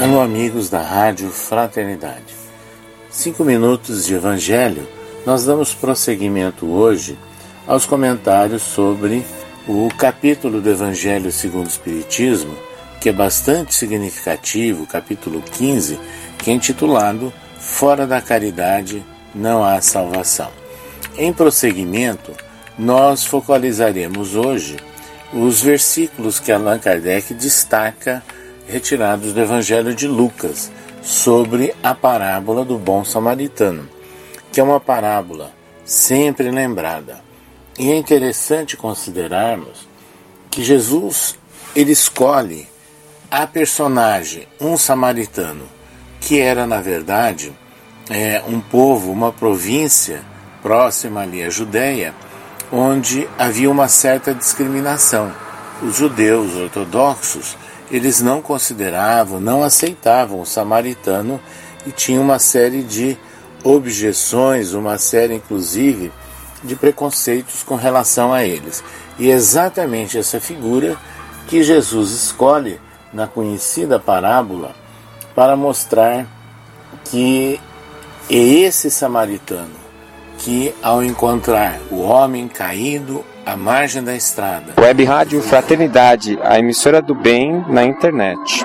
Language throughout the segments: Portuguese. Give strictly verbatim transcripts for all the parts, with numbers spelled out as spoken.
Alô, amigos da Rádio Fraternidade. Cinco minutos de Evangelho. Nós damos prosseguimento hoje aos comentários sobre o capítulo do Evangelho segundo o Espiritismo, que é bastante significativo, capítulo quinze, que é intitulado Fora da Caridade não há salvação. Em prosseguimento, nós focalizaremos hoje os versículos que Allan Kardec destaca, retirados do Evangelho de Lucas, sobre a parábola do bom samaritano, que é uma parábola sempre lembrada. E é interessante considerarmos que Jesus ele escolhe a personagem, um samaritano, que era, na verdade, é, um povo, uma província próxima ali à Judéia, onde havia uma certa discriminação. Os judeus ortodoxos, eles não consideravam, não aceitavam o samaritano e tinham uma série de objeções, uma série, inclusive, de preconceitos com relação a eles. E é exatamente essa figura que Jesus escolhe na conhecida parábola para mostrar que é esse samaritano que, ao encontrar o homem caído à margem da estrada... Web Rádio Fraternidade, a emissora do bem na internet.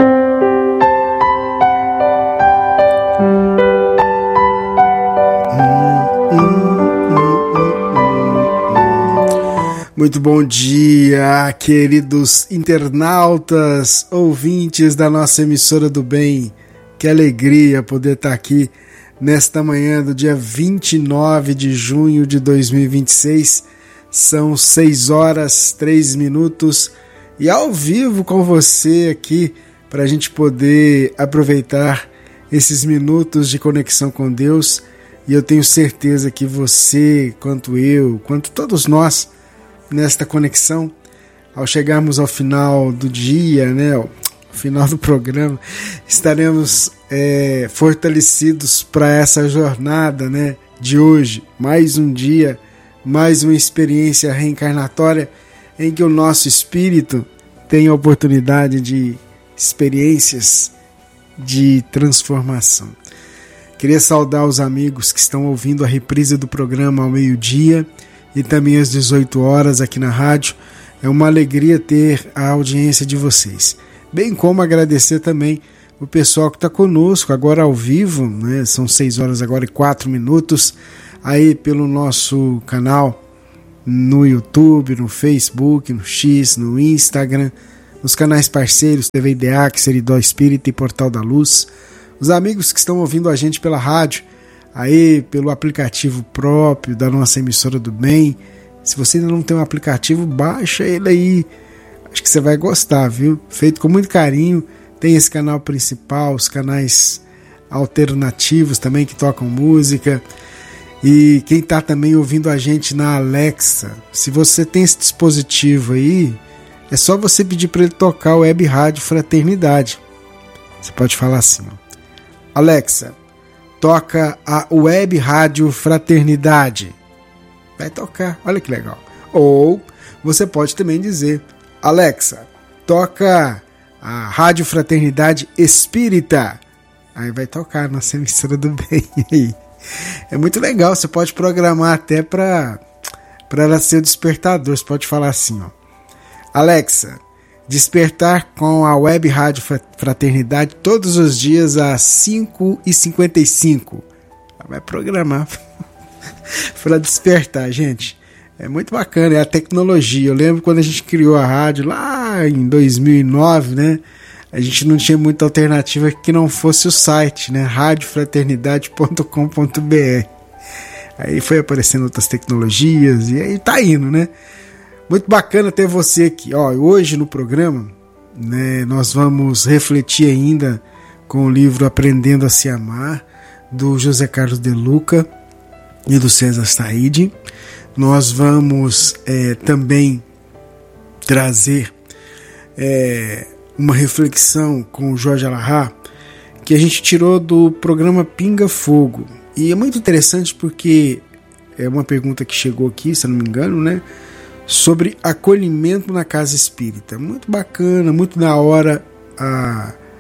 Muito bom dia, queridos internautas, ouvintes da nossa emissora do bem. Que alegria poder estar aqui nesta manhã do dia vinte e nove de junho de dois mil e vinte e seis. São seis horas, três minutos e ao vivo com você aqui para a gente poder aproveitar esses minutos de conexão com Deus. E eu tenho certeza que você, quanto eu, quanto todos nós, nesta conexão, ao chegarmos ao final do dia, né, ao final do programa, estaremos é, fortalecidos para essa jornada, né, de hoje. Mais um dia, mais uma experiência reencarnatória em que o nosso espírito tem a oportunidade de experiências de transformação. Queria saudar os amigos que estão ouvindo a reprise do programa ao meio-dia e também às dezoito horas aqui na rádio. É uma alegria ter a audiência de vocês. Bem como agradecer também o pessoal que está conosco agora ao vivo, né? São seis horas agora e quatro minutos, aí pelo nosso canal no YouTube, no Facebook, no X, no Instagram, nos canais parceiros T V I D E A C, Seridó Espírita e Portal da Luz. Os amigos que estão ouvindo a gente pela rádio, aí pelo aplicativo próprio da nossa emissora do bem. Se você ainda não tem um aplicativo, baixa ele aí, acho que você vai gostar, viu? Feito com muito carinho. Tem esse canal principal, os canais alternativos também que tocam música, e quem está também ouvindo a gente na Alexa, se você tem esse dispositivo aí, é só você pedir para ele tocar o Web Rádio Fraternidade. Você pode falar assim, ó: Alexa, toca a Web Rádio Fraternidade. Vai tocar, olha que legal. Ou você pode também dizer: Alexa, toca a Rádio Fraternidade Espírita. Aí vai tocar nossa emissora do bem. É muito legal, você pode programar até para para ela ser o despertador. Você pode falar assim, ó: Alexa, despertar com a Web Rádio Fraternidade todos os dias às cinco e cinquenta e cinco. Vai programar para despertar, gente. É muito bacana, é a tecnologia. Eu lembro quando a gente criou a rádio lá em dois mil e nove, né? A gente não tinha muita alternativa que não fosse o site, né? rádio fraternidade ponto com ponto b r. Aí foi aparecendo outras tecnologias e aí tá indo, né? Muito bacana ter você aqui. Ó, hoje no programa, né, nós vamos refletir ainda com o livro Aprendendo a Se Amar, do José Carlos de Luca e do César Said. Nós vamos é, também trazer é, uma reflexão com o Jorge Alahá, que a gente tirou do programa Pinga Fogo. E é muito interessante porque é uma pergunta que chegou aqui, se eu não me engano, né? Sobre acolhimento na casa espírita. Muito bacana, muito da hora a,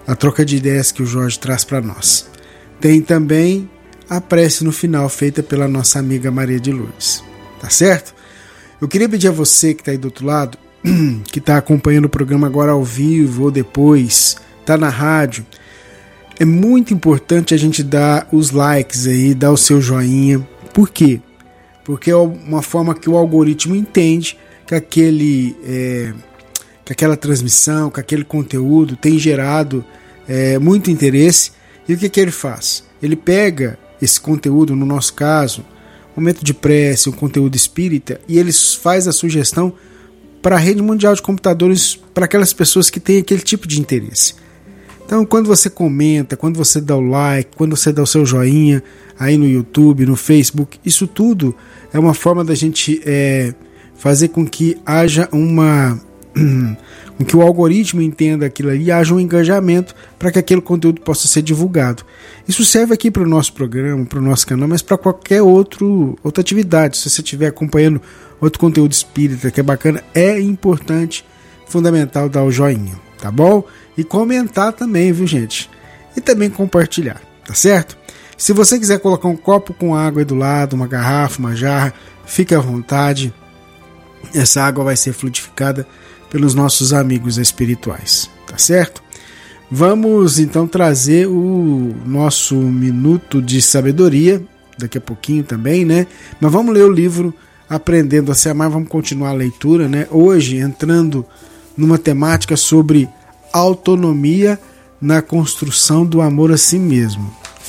a troca de ideias que o Jorge traz para nós. Tem também a prece no final, feita pela nossa amiga Maria de Lourdes. Tá certo? Eu queria pedir a você que está aí do outro lado, que está acompanhando o programa agora ao vivo ou depois, está na rádio, é muito importante a gente dar os likes aí, dar o seu joinha. Por quê? Porque é uma forma que o algoritmo entende que, aquele, é, que aquela transmissão, que aquele conteúdo tem gerado é, muito interesse. E o que, que ele faz? Ele pega esse conteúdo, no nosso caso, um momento de prece, um conteúdo espírita, e ele faz a sugestão para a rede mundial de computadores, para aquelas pessoas que têm aquele tipo de interesse. Então, quando você comenta, quando você dá o like, quando você dá o seu joinha aí no YouTube, no Facebook, isso tudo é uma forma da gente é, fazer com que haja uma... com que o algoritmo entenda aquilo ali e haja um engajamento para que aquele conteúdo possa ser divulgado. Isso serve aqui para o nosso programa, para o nosso canal, mas para qualquer outro, outra atividade. Se você estiver acompanhando outro conteúdo espírita que é bacana, é importante, fundamental dar o joinha, tá bom? E comentar também, viu, gente? E também compartilhar, tá certo? Se você quiser colocar um copo com água aí do lado, uma garrafa, uma jarra, fique à vontade. Essa água vai ser fluidificada pelos nossos amigos espirituais, tá certo? Vamos então trazer o nosso minuto de sabedoria, daqui a pouquinho também, né? Mas vamos ler o livro Aprendendo a Se Amar, vamos continuar a leitura, né? Hoje entrando numa temática sobre autonomia na construção do amor a si mesmo.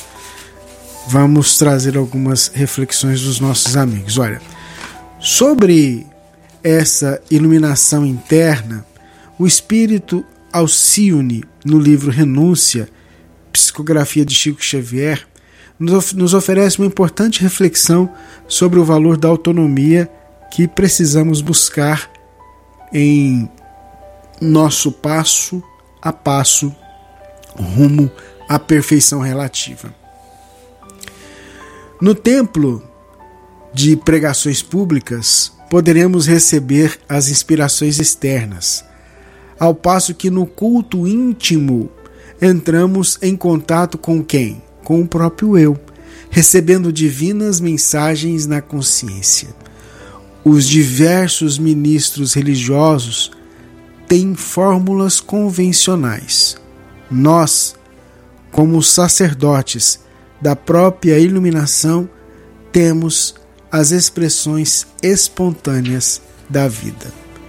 Vamos trazer algumas reflexões dos nossos amigos. Olha, sobre essa iluminação interna, o espírito Alcione, no livro Renúncia, psicografia de Chico Xavier, nos oferece uma importante reflexão sobre o valor da autonomia que precisamos buscar em nosso passo a passo rumo à perfeição relativa. No templo de pregações públicas, poderemos receber as inspirações externas, ao passo que no culto íntimo entramos em contato com quem? Com o próprio eu, recebendo divinas mensagens na consciência. Os diversos ministros religiosos têm fórmulas convencionais. Nós, como sacerdotes da própria iluminação, temos as expressões espontâneas da vida.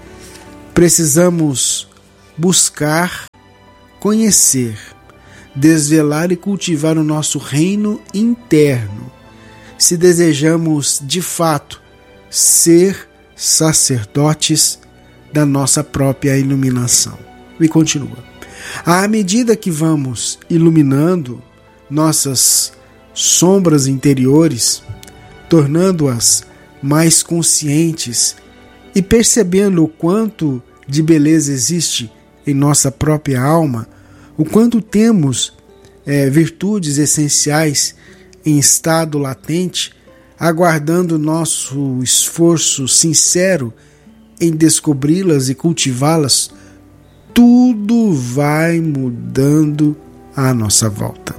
Precisamos buscar, conhecer, desvelar e cultivar o nosso reino interno, se desejamos de fato ser sacerdotes da nossa própria iluminação. E continua. À medida que vamos iluminando nossas sombras interiores, tornando-as mais conscientes e percebendo o quanto de beleza existe em nossa própria alma, o quanto temos é, virtudes essenciais em estado latente, aguardando nosso esforço sincero em descobri-las e cultivá-las, tudo vai mudando à nossa volta.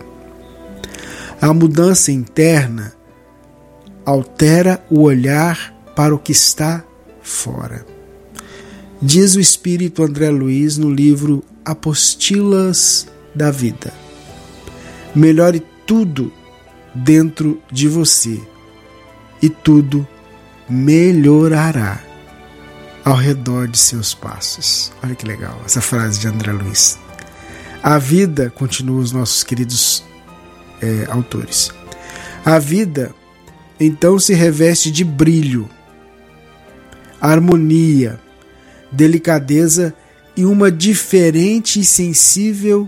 A mudança interna altera o olhar para o que está fora. Diz o espírito André Luiz no livro Apostilas da Vida. Melhore tudo dentro de você e tudo melhorará ao redor de seus passos. Olha que legal essa frase de André Luiz. A vida, continuam os nossos queridos é, autores, a vida então se reveste de brilho, harmonia, delicadeza e uma diferente e sensível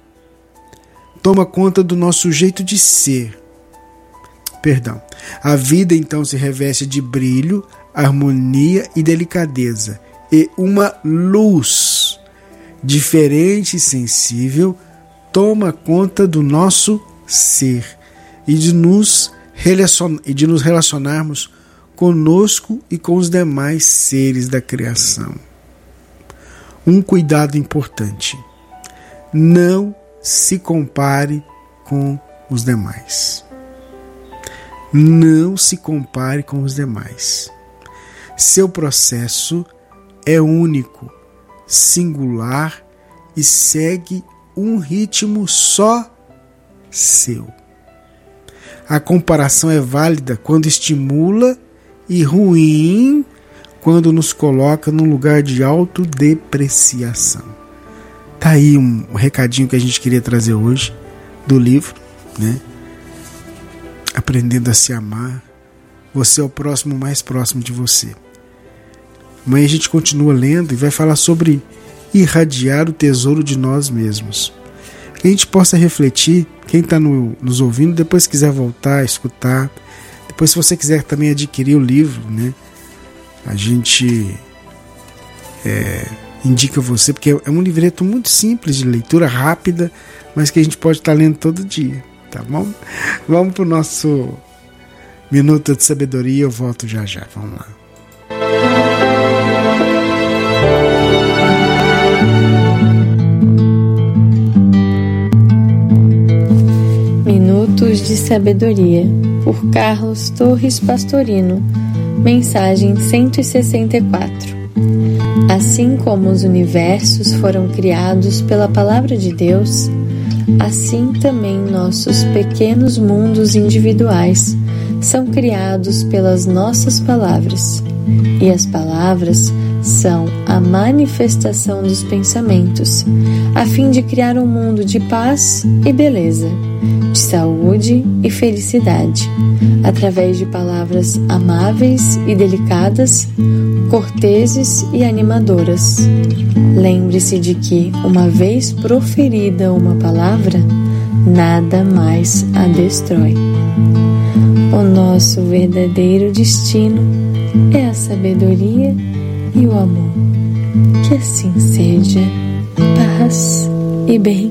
toma conta do nosso jeito de ser. Perdão. A vida então se reveste de brilho, harmonia e delicadeza, e uma luz diferente e sensível toma conta do nosso ser e de nos, relacion... e de nos relacionarmos conosco e com os demais seres da criação. Um cuidado importante: não se compare com os demais. Não se compare com os demais. Seu processo é único, singular e segue um ritmo só seu. A comparação é válida quando estimula e ruim quando nos coloca num lugar de autodepreciação. Tá aí um recadinho que a gente queria trazer hoje do livro, né? Aprendendo a se amar. Você é o próximo mais próximo de você. Amanhã a gente continua lendo e vai falar sobre irradiar o tesouro de nós mesmos. Que a gente possa refletir, quem está no, nos ouvindo, depois quiser voltar, escutar. Depois, se você quiser também adquirir o livro, né? A gente é, indica você, porque é um livreto muito simples, de leitura rápida, mas que a gente pode estar lendo todo dia, tá bom? Vamos para o nosso Minuto de Sabedoria, eu volto já já, vamos lá. Minutos de Sabedoria, por Carlos Torres Pastorino. Mensagem cento e sessenta e quatro. Assim como os universos foram criados pela Palavra de Deus, assim também nossos pequenos mundos individuais são criados pelas nossas palavras. E as palavras são a manifestação dos pensamentos, a fim de criar um mundo de paz e beleza, de saúde e felicidade, através de palavras amáveis e delicadas, corteses e animadoras. Lembre-se de que, uma vez proferida uma palavra, nada mais a destrói. O nosso verdadeiro destino é a sabedoria e o amor. Que assim seja. Paz e bem.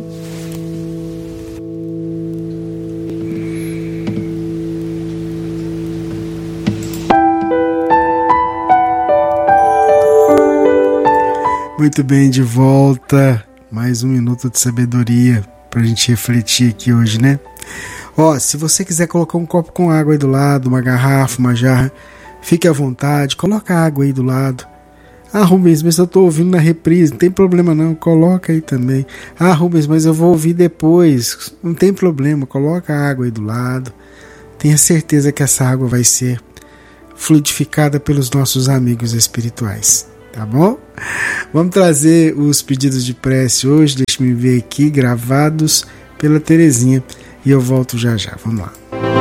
Muito bem, de volta. Mais um minuto de sabedoria pra gente refletir aqui hoje, né? Ó, se você quiser colocar um copo com água aí do lado, uma garrafa, uma jarra, fique à vontade, coloca a água aí do lado. Ah, Rubens, mas eu tô ouvindo na reprise, não tem problema não, coloca aí também. Ah, Rubens, mas eu vou ouvir depois, não tem problema, coloca a água aí do lado. Tenha certeza que essa água vai ser fluidificada pelos nossos amigos espirituais, tá bom? Vamos trazer os pedidos de prece hoje, deixa-me ver aqui, gravados pela Terezinha, e eu volto já já, vamos lá.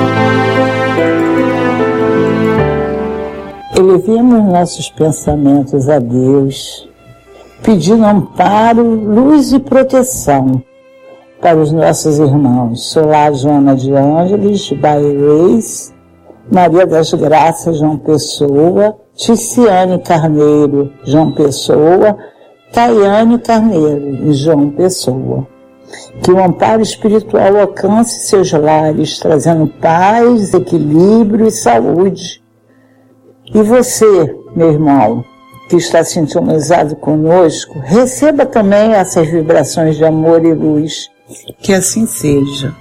Elevemos nossos pensamentos a Deus, pedindo amparo, luz e proteção para os nossos irmãos Solar Joana de Ângeles, Bairês, Maria das Graças, João Pessoa, Ticiane Carneiro, João Pessoa, Tayane Carneiro, João Pessoa. Que o amparo espiritual alcance seus lares, trazendo paz, equilíbrio e saúde. E você, meu irmão, que está sintonizado conosco, receba também essas vibrações de amor e luz. Que assim seja.